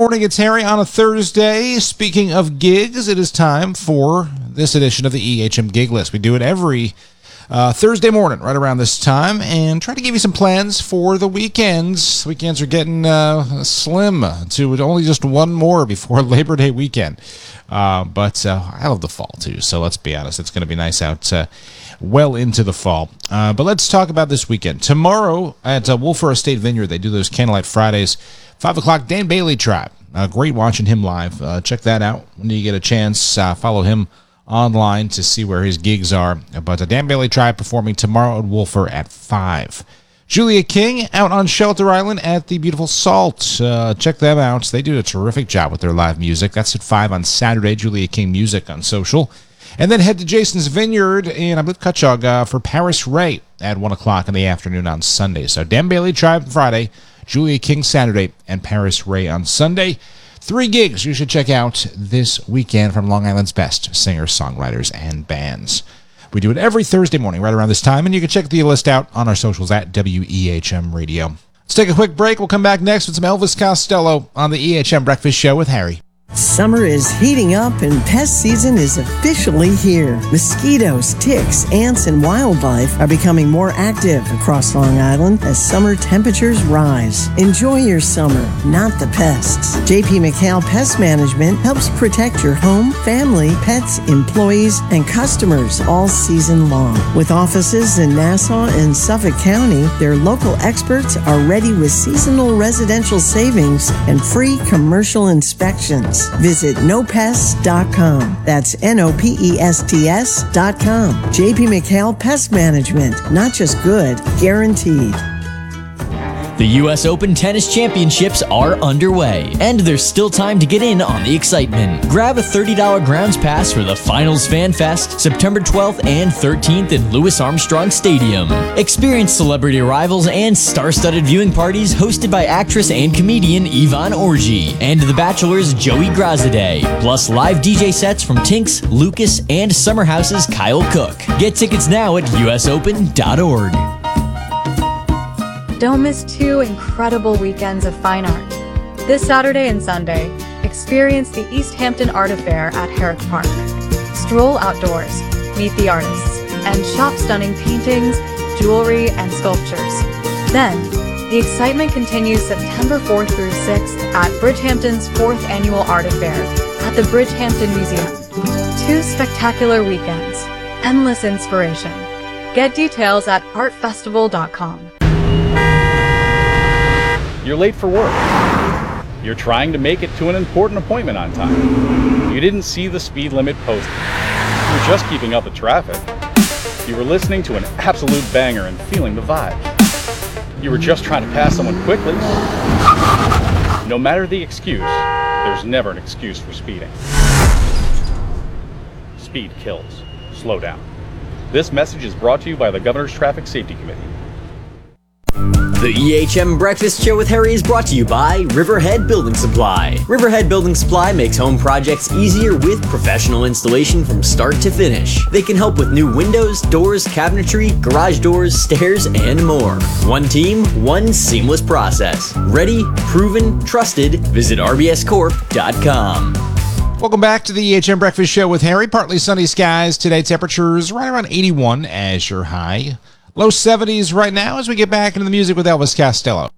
morning, it's Harry on a Thursday. Speaking of gigs, it is time for this edition of the EHM Gig List. We do it every Thursday morning, right around this time, and try to give you some plans for the weekends. Weekends are getting slim to only just one more before Labor Day weekend. But I love the fall, too, so let's be honest. It's going to be nice out well into the fall. But let's talk about this weekend. Tomorrow at Wolfer Estate Vineyard, they do those Candlelight Fridays, 5 o'clock, Dan Bailey Tribe. Great watching him live. Check that out when you get a chance. Follow him online to see where his gigs are. But Dan Bailey Tribe performing tomorrow at Wolfer at 5. Julia King out on Shelter Island at the beautiful Salt. Check them out. They do a terrific job with their live music. That's at 5 on Saturday. Julia King Music on social. And then head to Jason's Vineyard in, I believe, Cutchogue for Paris Ray at 1 o'clock in the afternoon on Sunday. So Dan Bailey Tribe Friday, Julia King Saturday, and Paris Ray on Sunday. 3 gigs you should check out this weekend from Long Island's best singers, songwriters, and bands. We do it every Thursday morning right around this time, and you can check the list out on our socials at WEHM Radio. Let's take a quick break. We'll come back next with some Elvis Costello on the EHM Breakfast Show with Harry. Summer is heating up and pest season is officially here. Mosquitoes, ticks, ants, and wildlife are becoming more active across Long Island as summer temperatures rise. Enjoy your summer, not the pests. JP McHale Pest Management helps protect your home, family, pets, employees, and customers all season long. With offices in Nassau and Suffolk County, their local experts are ready with seasonal residential savings and free commercial inspections. Visit nopests.com. That's NOPESTS.com. JP McHale Pest Management. Not just good, guaranteed. The U.S. Open Tennis Championships are underway, and there's still time to get in on the excitement. Grab a $30 grounds pass for the Finals Fan Fest, September 12th and 13th in Louis Armstrong Stadium. Experience celebrity arrivals and star-studded viewing parties hosted by actress and comedian Yvonne Orji and The Bachelor's Joey Grazadeh, plus live DJ sets from Tinks, Lucas, and Summer House's Kyle Cook. Get tickets now at usopen.org. Don't miss 2 incredible weekends of fine art. This Saturday and Sunday, experience the East Hampton Art Affair at Herrick Park. Stroll outdoors, meet the artists, and shop stunning paintings, jewelry, and sculptures. Then, the excitement continues September 4th through 6th at Bridgehampton's 4th Annual Art Affair at the Bridgehampton Museum. 2 spectacular weekends, endless inspiration. Get details at artfestival.com. You're late for work. You're trying to make it to an important appointment on time. You didn't see the speed limit posted. You're just keeping up with traffic. You were listening to an absolute banger and feeling the vibe. You were just trying to pass someone quickly. No matter the excuse, there's never an excuse for speeding. Speed kills. Slow down. This message is brought to you by the Governor's Traffic Safety Committee. The EHM Breakfast Show with Harry is brought to you by Riverhead Building Supply. Riverhead Building Supply makes home projects easier with professional installation from start to finish. They can help with new windows, doors, cabinetry, garage doors, stairs, and more. One team, one seamless process. Ready, proven, trusted. Visit rbscorp.com. Welcome back to the EHM Breakfast Show with Harry. Partly sunny skies today. Temperatures right around 81 as your high. Low 70s right now as we get back into the music with Elvis Costello.